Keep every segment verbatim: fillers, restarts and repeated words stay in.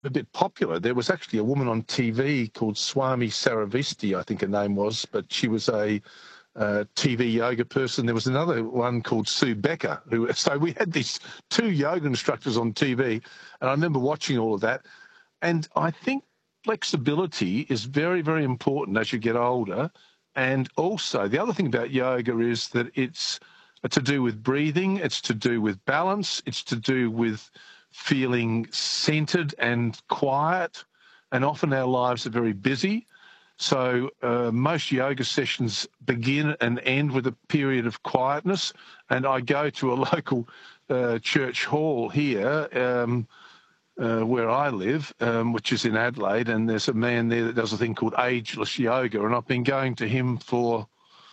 a bit popular. There was actually a woman on T V called Swami Saravesti, I think her name was, but she was a uh, T V yoga person. There was another one called Sue Becker. Who, so we had these two yoga instructors on T V, and I remember watching all of that. And I think flexibility is very, very important as you get older. And also, the other thing about yoga is that it's to do with breathing, it's to do with balance, it's to do with feeling centered and quiet. And often our lives are very busy. So uh, most yoga sessions begin and end with a period of quietness. And I go to a local uh, church hall here um, uh, where I live, um, which is in Adelaide, and there's a man there that does a thing called Ageless Yoga. And I've been going to him for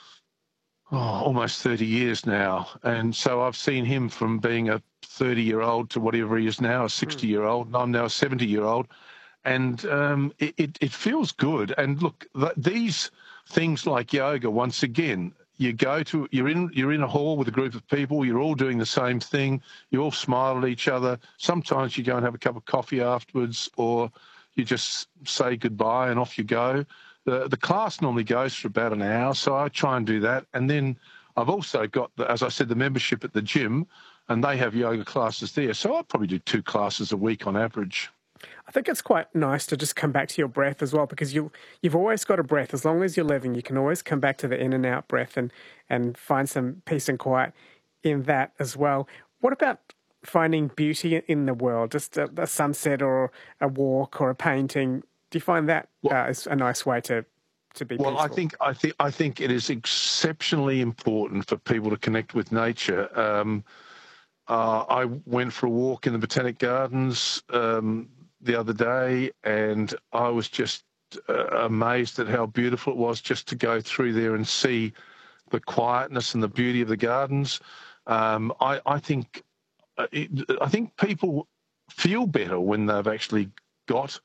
oh, almost thirty years now. And so I've seen him from being a thirty-year-old to whatever he is now, a sixty-year-old, and I'm now a seventy-year-old. And um, it, it, it feels good. And look, th- these things like yoga, once again, you go to, you're in, you're in a hall with a group of people, you're all doing the same thing, you all smile at each other. Sometimes you go and have a cup of coffee afterwards, or you just say goodbye and off you go. The, the class normally goes for about an hour, so I try and do that. And then I've also got, the, as I said, the membership at the gym, and they have yoga classes there. So I probably do two classes a week on average. I think it's quite nice to just come back to your breath as well, because you, you've always got a breath. As long as you're living, you can always come back to the in and out breath and, and find some peace and quiet in that as well. What about finding beauty in the world, just a, a sunset or a walk or a painting? Do you find that well, uh, is a nice way to, to be well, peaceful? I think, I, think, I think it is exceptionally important for people to connect with nature. Um, uh, I went for a walk in the Botanic Gardens um, the other day, and I was just uh, amazed at how beautiful it was just to go through there and see the quietness and the beauty of the gardens. Um, I, I think uh, it, I think people feel better when they've actually got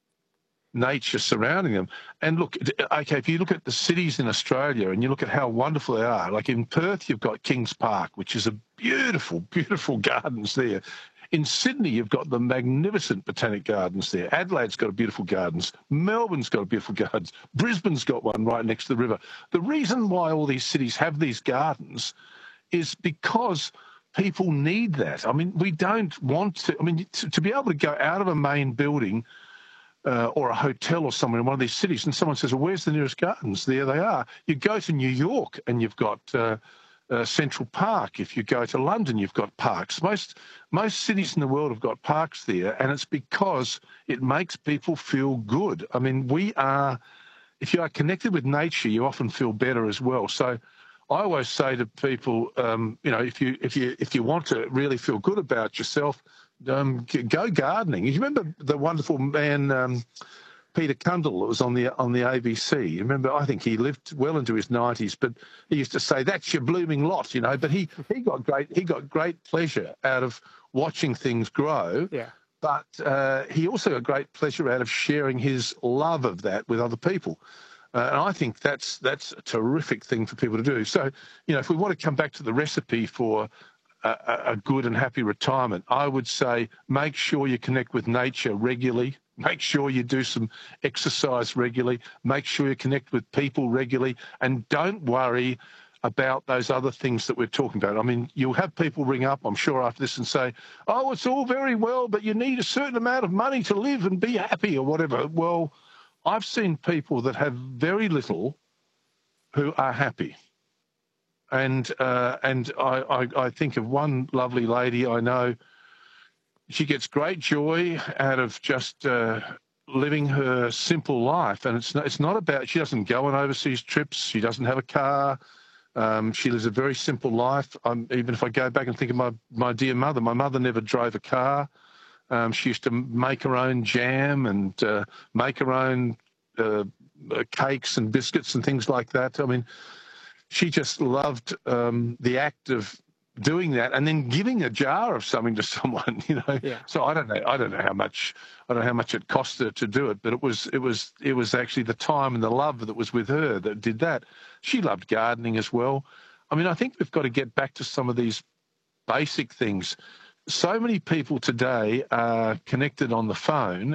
nature surrounding them. And look, okay, if you look at the cities in Australia and you look at how wonderful they are, like in Perth, you've got Kings Park, which is a beautiful, beautiful gardens there. In Sydney, you've got the magnificent Botanic Gardens there. Adelaide's got a beautiful gardens. Melbourne's got a beautiful gardens. Brisbane's got one right next to the river. The reason why all these cities have these gardens is because people need that. I mean, we don't want to, I mean, to, to be able to go out of a main building uh, or a hotel or somewhere in one of these cities and someone says, well, where's the nearest gardens? There they are. You go to New York and you've got uh, Uh, Central Park. If you go to London, you've got parks. Most most cities in the world have got parks there, and it's because it makes people feel good. I mean, we are, if you are connected with nature, you often feel better as well. So I always say to people, um, you know, if you if you if you want to really feel good about yourself, um, go gardening. You remember the wonderful man um, Peter Cundall that was on the on the A B C. Remember, I think he lived well into his nineties, but he used to say, "That's your blooming lot," you know. But he he got great he got great pleasure out of watching things grow. Yeah. But uh, he also got great pleasure out of sharing his love of that with other people. Uh, and I think that's that's a terrific thing for people to do. So, you know, if we want to come back to the recipe for a, a good and happy retirement, I would say make sure you connect with nature regularly. Make sure you do some exercise regularly. Make sure you connect with people regularly. And don't worry about those other things that we're talking about. I mean, you'll have people ring up, I'm sure, after this and say, oh, it's all very well, but you need a certain amount of money to live and be happy or whatever. Well, I've seen people that have very little who are happy. And uh, and I, I, I think of one lovely lady I know. She gets great joy out of just uh, living her simple life. And it's not, it's not about, she doesn't go on overseas trips. She doesn't have a car. Um, she lives a very simple life. Um, even if I go back and think of my, my dear mother, my mother never drove a car. Um, she used to make her own jam and uh, make her own uh, cakes and biscuits and things like that. I mean, she just loved um, the act of doing that and then giving a jar of something to someone, you know. Yeah. So I don't know. I don't know how much. I don't know how much it cost her to do it, but it was. It was. It was actually the time and the love that was with her that did that. She loved gardening as well. I mean, I think we've got to get back to some of these basic things. So many people today are connected on the phone